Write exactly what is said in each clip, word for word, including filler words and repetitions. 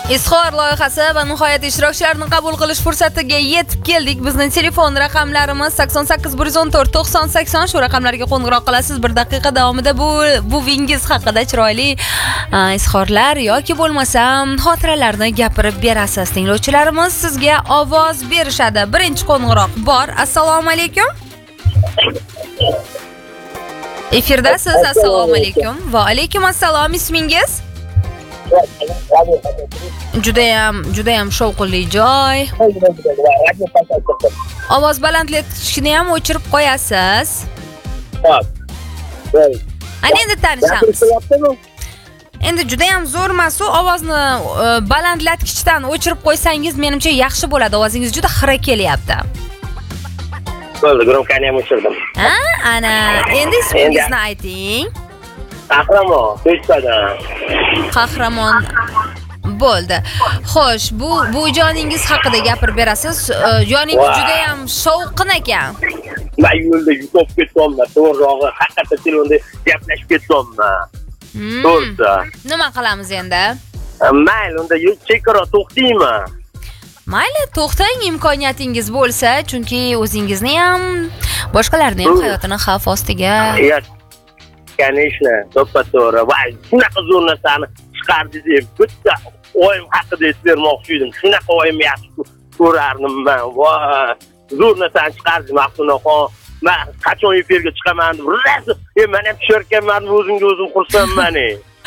Izhor loyihasi va nihoyat ishtirokchilarni qabul qilish fursatiga yetib keldik. Bizning telefon raqamlarimiz sakson sakkiz bir yuz o'n to'rt to'qson sakson. Shu raqamlarga qo'ng'iroq qilasiz. Bir daqiqa davomida bu buvingiz haqida chiroyli izhorlar yoki bo'lmasam xotiralarni gapirib berasiz. Tinglovchilarimiz sizga ovoz berishadi. Birinchi qo'ng'iroq bor. Assalomu alaykum. Efirdasiz. Assalomu alaykum. Va alaykum assalom. Ismingiz? Judayam, judayam shovqinli joy. Ovoz balandlatishni ham o'chirib qo'yasiz. Xo'p. Ana endi tanishamiz. Endi judayam zo'r emas, ovozni balandlatgichdan o'chirib qo'ysangiz, menimcha yaxshi bo'ladi. Ovozingiz juda xira kelyapti. Bo'ldi, gromkani ham o'chirdim. Ha, ana, endi ismingizni ayting. Qahramon, To'ychadan. Qahramon. Bo'ldi. Xo'sh, bu bu joningiz haqida gapirib berasiz. Joningiz juda ham shovqin ekan. Men yo'lda yutib ketganman, to'g'rirog'i, haqiqatda telefonda gaplashib ketganman. To'g'ri. Nima qilamiz endi? Mayli, unda chekaro to'xtaymi? Mayli, to'xtang, imkoniyatingiz bo'lsa, chunki o'zingizni ham, boshqalarning ham hayotini xavf ostiga. Конечно, to'ppa-to'g'ri. Voy, shunaqa zo'r narsani chiqardingiz. Bitta o'yim haqida aytmoqchi edim. Shunaqa o'yim yaxshi ko'rardim men. Voy, zo'r narsani chiqardingiz, Maqsunaxon. Men qachon efirga chiqaman deb, "Ey, men ham tushirganman, o'zimga o'zim xursandman."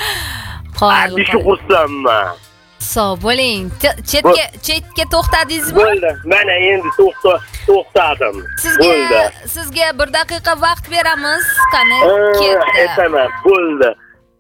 Qo'ying. Shu xursandman. Sog' bo'ling. Chetga, chetga to'xtadingizmi? Bo'ldi. Mana endi to'xta, to'xtadim. Sizga, sizga bir daqiqa vaqt beramiz. Qani, ketdi. Aytaman, bo'ldi.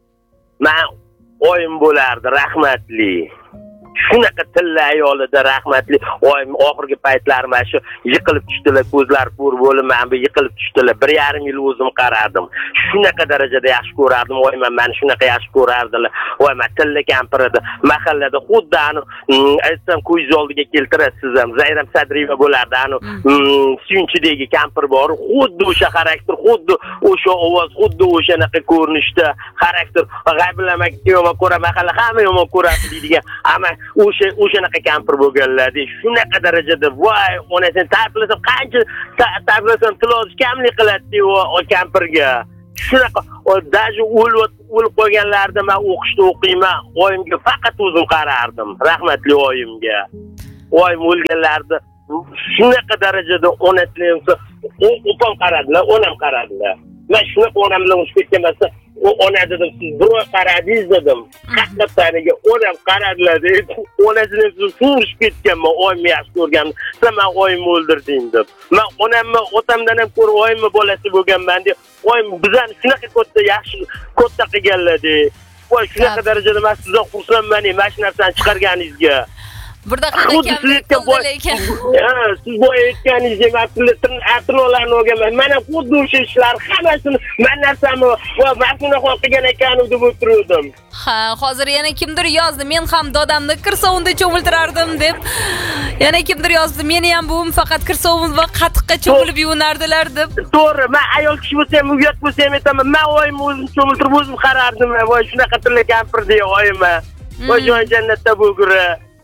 Men oyim bo'lardi, rahmatli. Shunaqa tilla ayolida rahmatli. Oyim oxirgi paytlar mana shu yiqilib tushdilar, ko'zlari ko'r bo'lib, men bu yiqilib tushdilar. bir yarim yil o'zim qarardim. Shunaqa darajada yaxshi ko'rardim. Oyim meni shunaqa yaxshi ko'rardilar. Voy, men tilla kampir edi. Mahallada xuddi ani aytsam ko'z oldiga keltirasiz ham. Zayram Sadrieva bo'lardi. Ani suyunchidagi kampir bor. Xuddi o'sha xarakter, xuddi o'sha ovoz, xuddi o'shanaqa ko'rinishda xarakter. G'aybilamak yomon ko'ra, mahalla hamma yomon ko'radi deydigan. Ama o'sha o'shanaqa kampir bo'lganlar-da. Shunaqa darajada voy, onasini ta'riflasam qancha ta'riflasam tiloz kamlik qiladi o kampirga. Shunaqa, даже o'lib o'lib qo'yganlarda men o'qishda o'qiyman, oyimga faqat o'zim qarardim, rahmatli oyimga. Oyim o'lganlarda shunaqa darajada onasining o'pam qaradilar, onam qaradilar. Men shunaqa onam bilan o'tib ketganmasa, ona dedim, siz birov qaradingiz dedim. Haqiqataniga onam qaradilar deb, onasining surishib ketganman, oyim yaxshi ko'rgan. Sen men oyimni o'ldirding deb. Men onamni otamdan ham ko'ra oyimni bolasi bo'lganman deb, oyim bizani shunaqa katta yaxshi katta qilganlar deb. Voy, shunaqa darajada men sizdan xursandman, mana shu narsani chiqarganingizga. Bir daqiqa kam lekin. Ha, siz bu aytganingizga men atroflarni o'rganman. Mana xuddi o'sha ishlar hammasini men narsamni va Maqsunaxon qilgan ekan deb o'tirdim. Ha, hozir yana kimdir yozdi. Men ham dodamni kirsovunda cho'miltirardim deb. Yana kimdir yozdi. Meni ham buvim faqat kirsovim va qatiqqa cho'milib yuvinardilar deb. To'g'ri, men ayol kishi bo'lsam, uyat bo'lsam aytaman, men oyim o'zim cho'miltirib o'zim qarardim. Voy, shunaqa tilla kampir deya oyim. Voy, joy jannatda bo'lgura.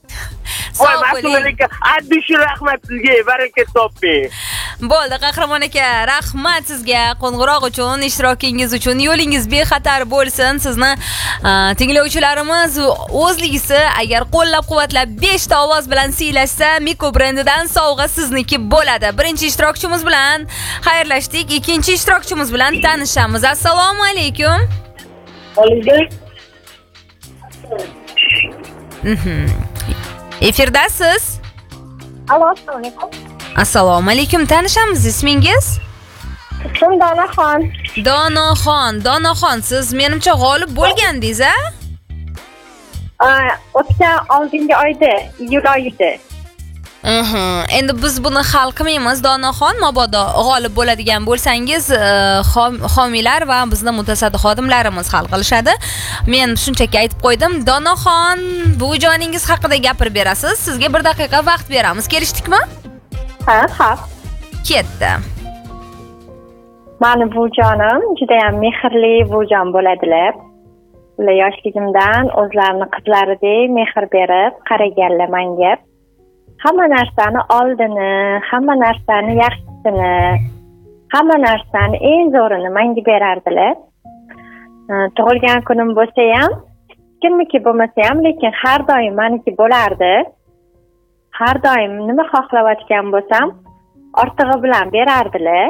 Voy, Maqsunaxon, addishi rahmat sizga, baraka toping. Bo'ldi, Qahramon aka, rahmat sizga qo'ng'iroq uchun, ishtirokingiz uchun. Yo'lingiz bexatar bo'lsin. Sizni tinglovchilarimiz o'zligisi agar qo'llab-quvvatlab besh ta ovoz bilan siylashsa, Miko brendidan sovg'a sizniki bo'ladi. Birinchi ishtirokchimiz bilan xayrlashdik, ikkinchi ishtirokchimiz bilan tanishamiz. Assalomu alaykum. Alaykum. Mhm. Efirdasiz. Alo, assalomu alaykum. Assalomu alaykum. Tanishamiz, ismingiz? Ismim Donaxon. Donaxon, Donaxon, siz menimcha g'olib bo'lgandingiz, a? O'tgan oltinchi oyda, iyul oyida. Mhm. Endi biz buni hal qilmaymiz, Donaxon. Mabodo g'olib bo'ladigan bo'lsangiz, homiylar va bizning mutasaddi xodimlarimiz hal qilishadi. Men shunchaki aytib qo'ydim. Donaxon, bu joningiz haqida gapirib berasiz. Sizga bir daqiqa vaqt beramiz. Kelishdikmi? Ha, ha. Ketdi. Mani bu jonim juda ham mehrli bu jon bo'ladilar. ular yoshligimdan o'zlarini qizlaridek mehr berib qaraganlar menga. Hamma narsani oldini, hamma narsani yaxshisini, hamma narsani eng zo'rini menga berardilar. Tug'ilgan kunim bo'lsa ham, kimniki bo'lmasa ham, lekin har doim meniki bo'lardi. Har doim nima xohlayotgan bo'lsam, ortig'i bilan berardilar.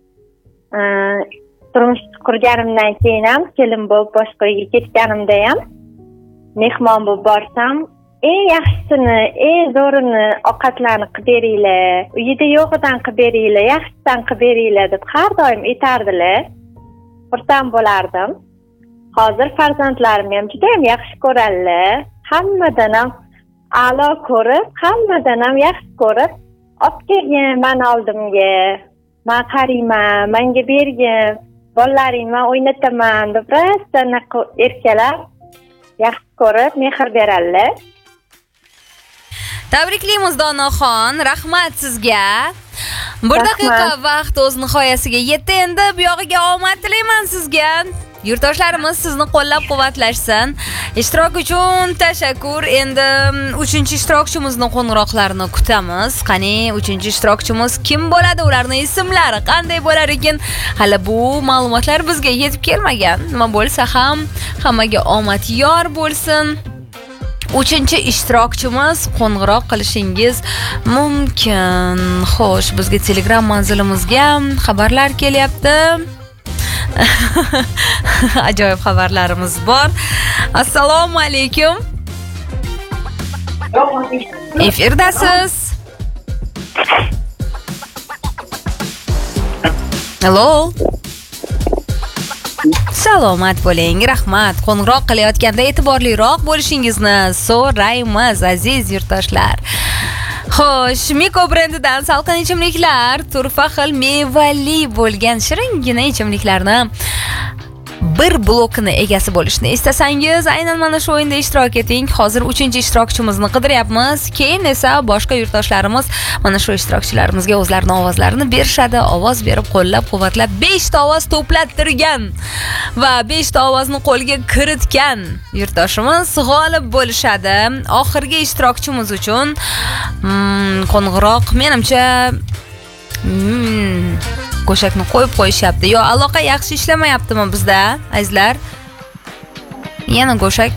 Turmush qurganimdan keyin ham, kelin bo'lib boshqa uyga ketganimda ham, mehmon bo'lib borsam, eng yaxshisini, eng zo'rini ovqatlarni qilib beringlar, uyida yo'g'idan qilib beringlar, yaxshisidan qilib beringlar deb har doim aytardilar. Xursand bo'lardim. Hozir farzandlarim ham juda ham yaxshi ko'radilar. Hammadan ham a'lo ko'rib, hammadan ham yaxshi ko'rib, olib kelgin meni oldimga. Men qarayman, menga bergin. Bolalaringni o'ynataman deb rostdan erkalab, yaxshi ko'rib, mehr beradilar. Tabriklaymiz Donaxon, rahmat sizga. Bir daqiqa vaqt o'z nihoyasiga yetdi. Endi bu yog'iga omad tilayman sizga. Yurtdoshlarimiz sizni qo'llab-quvvatlashsin. Ishtirok uchun tashakkur. Endi uchinchi ishtirokchimizning qo'ng'iroqlarini kutamiz. Qani, uchinchi ishtirokchimiz kim bo'ladi? Ularning ismlari qanday bo'lar ekan? Hali bu ma'lumotlar bizga yetib kelmagan. Nima bo'lsa ham hammaga omad yor bo'lsin. Uchinchi ishtirokchimiz qo'ng'iroq qilishingiz mumkin. Xo'sh, bizga Telegram manzilimizga xabarlar kelyapti. Ajoyib xabarlarimiz bor. Assalomu alaykum. Efirdasiz. Hello. Salomat bo'ling, rahmat. Qo'ng'iroq qilayotganda e'tiborliroq bo'lishingizni so'raymiz, aziz yurtdoshlar. Xo'sh, Miko brendidan salqin ichimliklar, turfa xil mevali bo'lgan shiringina ichimliklarni bir blokini egasi bo'lishni istasangiz, aynan mana shu o'yinda ishtirok eting. Hozir uchinchi ishtirokchimizni qidiryapmiz. Keyin esa boshqa yurtdoshlarimiz mana shu ishtirokchilarimizga o'zlarining ovozlarini berishadi. Ovoz berib, qo'llab-quvvatlab besh ta ovoz to'plattirgan va besh ta ovozni qo'lga kiritgan yurtdoshimiz g'olib bo'lishadi. Oxirgi ishtirokchimiz uchun hmm, qo'ng'iroq menimcha hmm, go'shakni qo'yib qo'yishyapti. Yo, aloqa yaxshi ishlamayaptimi bizda, azizlar? Yana go'shak.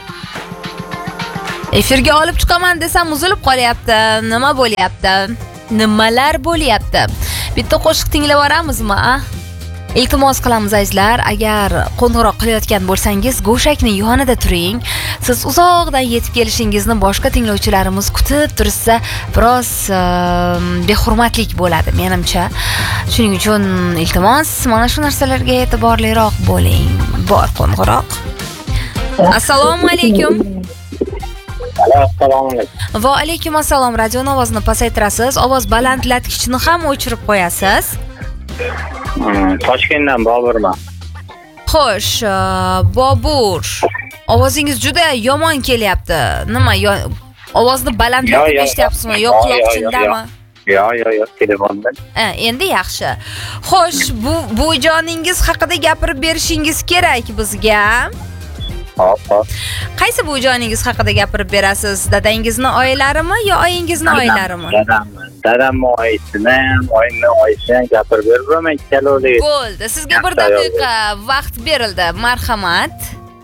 Efirga olib chiqaman desam uzilib qolyapti. Nima bo'lyapti? Nimalar bo'lyapti? Bitta qo'shiq tinglab oramizmi, a? Iltimos qilamiz azizlar, agar qo'ng'iroq qilayotgan bo'lsangiz, go'shakni yonida turing. Siz uzoqdan yetib kelishingizni boshqa tinglovchilarimiz kutib tursa, biroz behurmatlik bo'ladi, menimcha. Shuning uchun iltimos, mana shu narsalarga e'tiborliroq bo'ling. Bor qo'ng'iroq. Assalomu alaykum. Assalomu alaykum. Va alaykum assalom. Radio ovozni pasaytirasiz, ovoz balandlatgichni ham o'chirib qo'yasiz. Toshkentdan Boburman. Xo'sh, Bobur, ovozingiz juda yomon kelyapti. Nima, ovozni balandlatib eshityapsizmi yo quloqchindami? Yo'q, yo'q, yo'q, telefondan. Ha, endi yaxshi. Xo'sh, bu buvijoningiz haqida gapirib berishingiz kerak bizga. Hop, hop. Qaysi buvijoningiz haqida gapirib berasiz? Dadangizni oilalarimi yo oyingizni oilalarimi? Dadam, dadamning oisini, oyimning oisini gapirib beraman ikkaloviga. Bo'ldi. Sizga bir daqiqa vaqt berildi. Marhamat.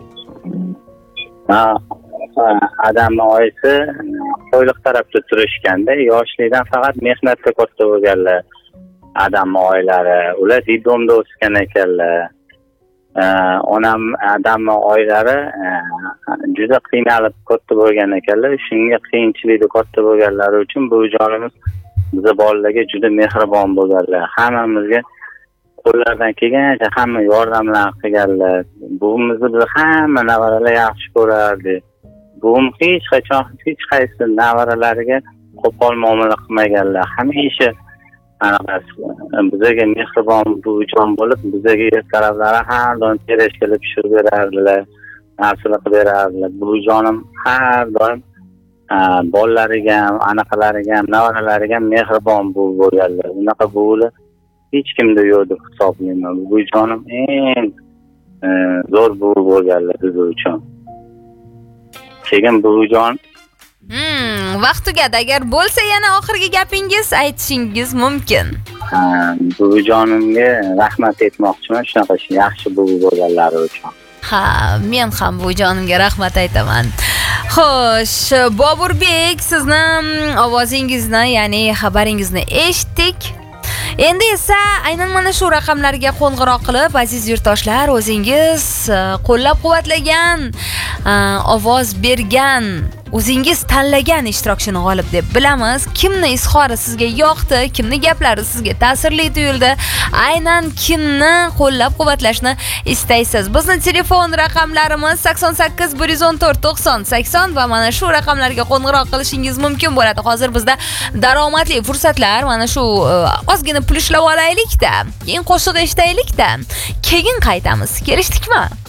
Ha, adamning oisi qo'yliq tarafda turishganda, yoshlikdan faqat mehnatda katta bo'lganlar. Adamning oilari, ular diplomda o'sgan ekanlar. Onam adamning oilari juda qiynalib katta bo'lgan ekanlar. Shunga qiyinchilikda katta bo'lganlari uchun bu jonimiz bizga bolalarga juda mehribon bo'lganlar. Hammamizga qo'llaridan kelgancha hamma yordamlar qilganlar. Buvimizni biz hamma nevaralar yaxshi ko'rardi. Buvim hech qachon hech qaysi nevaralariga qo'pol muomala qilmaganlar. Hamisha bizga mehribon buvijon bo'lib, bizga ertalari har doim terashkali pishirib berardilar, narsalar qilib berardilar. Buvijonim har doim bolalariga ham, anaqalariga ham, nevaralariga ham mehribon buvi bo'lganlar. Bunaqa buvilar hech kimda yo'q deb hisoblayman. Buvijonim eng e, zo'r buvi bo'lganlar biz uchun. Keyin buvijon Hmm, vaqt tugadi. Agar bo'lsa yana oxirgi gapingiz aytishingiz mumkin. Ha, buvijonimga rahmat aytmoqchiman, shunaqa yaxshi buvi bo'lganlari uchun. Ha, men ham bu jonimga rahmat aytaman. Xo'sh, Boburbek, sizni ovozingizni, ya'ni xabaringizni eshitdik. Endi esa aynan mana shu raqamlarga qo'ng'iroq qilib, aziz yurtdoshlar, o'zingiz qo'llab-quvvatlagan, ovoz bergan, o'zingiz tanlagan ishtirokchini g'olib deb bilamiz. Kimni izhori sizga yoqdi, kimni gaplari sizga ta'sirli tuyuldi, aynan kimni qo'llab-quvvatlashni istaysiz. Bizni telefon raqamlarimiz sakson sakkiz bir yuz o'n to'rt to'qson sakson va mana shu raqamlarga qo'ng'iroq qilishingiz mumkin bo'ladi. Hozir bizda daromadli fursatlar, mana shu ozgina pul ishlab olaylik-da, keyin qo'shiq eshitaylik-da, keyin qaytamiz. Kelishdikmi?